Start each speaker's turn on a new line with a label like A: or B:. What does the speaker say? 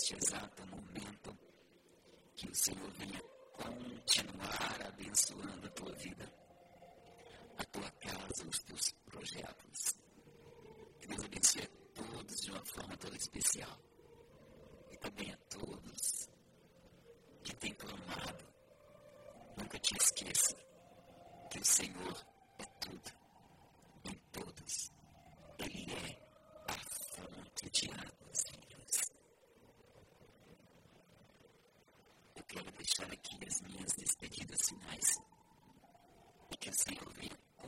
A: neste exato momento, que o Senhor venha continuar abençoando a tua vida, a tua casa, os teus projetos. Que Deus abençoe a todos de uma forma toda especial. E também a todos que têm clamado. Nunca te esqueça que o Senhor é tudo, em todos. Ele é a fonte de águas vivas. Eu quero deixar aqui as minhas despedidas finais.